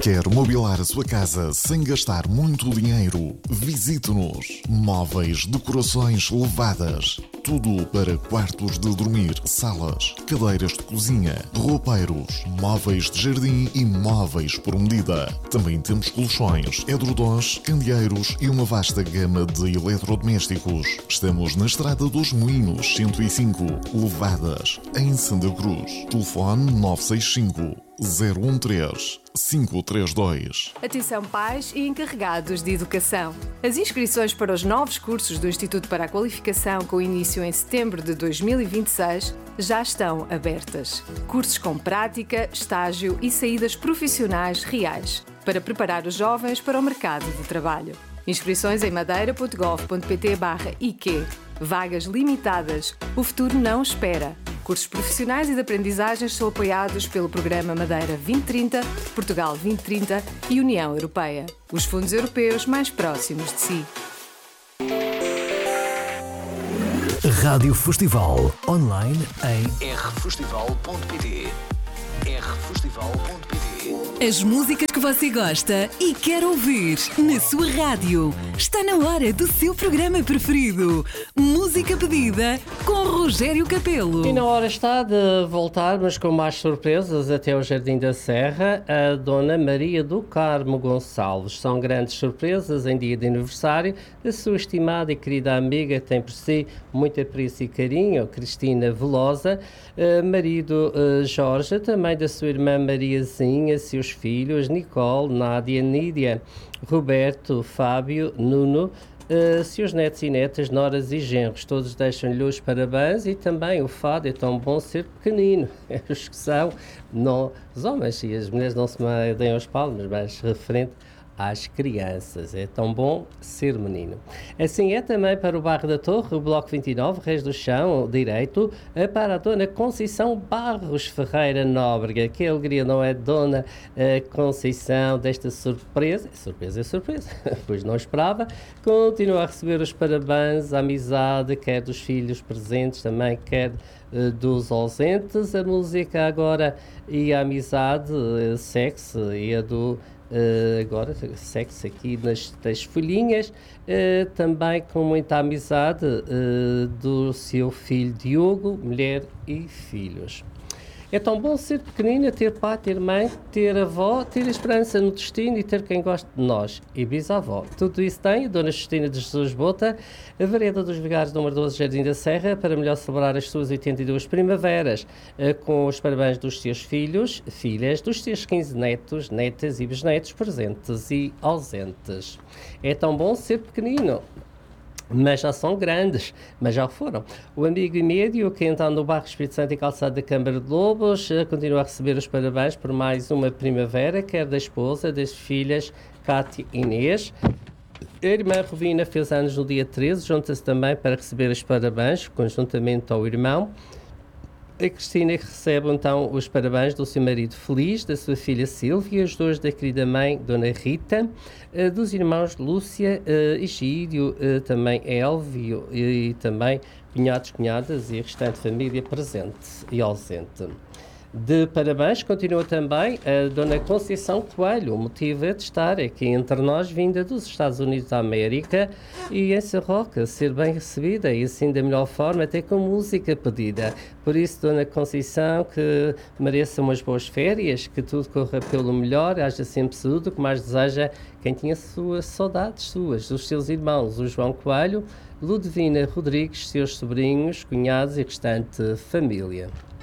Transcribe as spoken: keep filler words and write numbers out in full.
Quer mobilar a sua casa sem gastar muito dinheiro? Visite-nos. Móveis, decorações levadas. Tudo para quartos de dormir, salas, cadeiras de cozinha, roupeiros, móveis de jardim e móveis por medida. Também temos colchões, edredons, candeeiros e uma vasta gama de eletrodomésticos. Estamos na Estrada dos Moinhos, cento e cinco, Levadas, em Santa Cruz. Telefone nove seis cinco, zero um três, cinco três dois. Atenção pais e encarregados de educação. As inscrições para os novos cursos do Instituto para a Qualificação com início em setembro de dois mil e vinte e seis já estão abertas. Cursos com prática, estágio e saídas profissionais reais para preparar os jovens para o mercado de trabalho. Inscrições em madeira ponto gov ponto pt barra I Q. Vagas limitadas. O futuro não espera. Cursos profissionais e de aprendizagens são apoiados pelo Programa Madeira vinte trinta, Portugal vinte trinta e União Europeia. Os fundos europeus mais próximos de si. Rádio Festival. Online em r festival ponto pt. r festival ponto pt. As músicas que você gosta e quer ouvir na sua rádio. Está na hora do seu programa preferido. Música pedida com Rogério Capelo. E na hora está de voltarmos com mais surpresas até o Jardim da Serra, a Dona Maria do Carmo Gonçalves. São grandes surpresas em dia de aniversário da sua estimada e querida amiga, que tem por si muito apreço e carinho, Cristina Velosa, uh, marido uh, Jorge, também da sua irmã Mariazinha, seus filhos Nicole, Nádia, Nídia, Roberto, Fábio, Nuno, uh, seus netos e netas, noras e genros. Todos deixam-lhe os parabéns e também o fado é tão bom ser pequenino. Os que são, não, os homens e as mulheres não se deem aos palmos, mas referente às crianças. É tão bom ser menino. Assim é também para o Bairro da Torre, o Bloco vinte e nove, Reis do Chão, direito, para a Dona Conceição Barros Ferreira Nóbrega. Que alegria, não é, Dona uh, Conceição, desta surpresa? Surpresa é surpresa, pois não esperava. Continua a receber os parabéns, a amizade, quer dos filhos presentes, também quer uh, dos ausentes. A música agora e a amizade uh, sexo e a do Uh, agora segue-se aqui nas, nas folhinhas, uh, também com muita amizade uh, do seu filho Diogo, mulher e filhos. É tão bom ser pequenina, ter pai, ter mãe, ter avó, ter esperança no destino e ter quem goste de nós. E bisavó. Tudo isso tem a Dona Justina de Jesus Bota, a Vereda dos Vigários, número doze, Jardim da Serra, para melhor celebrar as suas oitenta e duas primaveras, com os parabéns dos seus filhos, filhas, dos seus quinze netos, netas e bisnetos, presentes e ausentes. É tão bom ser pequenino, mas já são grandes, mas já foram. O amigo e médio, que entra no Bairro Espírito Santo e Calçado da Câmara de Lobos, continua a receber os parabéns por mais uma primavera, quer da esposa, das filhas, Cátia e Inês. A irmã Rovina fez anos no dia treze, junta-se também para receber os parabéns, conjuntamente ao irmão. A Cristina recebe então os parabéns do seu marido Feliz, da sua filha Sílvia, os dois da querida mãe Dona Rita, uh, dos irmãos Lúcia, uh, Egídio, uh, também Elvio e, e também cunhados, cunhadas e a restante família presente e ausente. De parabéns continua também a Dona Conceição Coelho. O motivo é de estar aqui entre nós, vinda dos Estados Unidos da América e em Sarroca, ser bem recebida e assim da melhor forma, até com música pedida. Por isso, Dona Conceição, que mereça umas boas férias, que tudo corra pelo melhor, haja sempre saúde, o que mais deseja quem tinha suas saudades suas, dos seus irmãos, o João Coelho, Ludovina Rodrigues, seus sobrinhos, cunhados e restante família.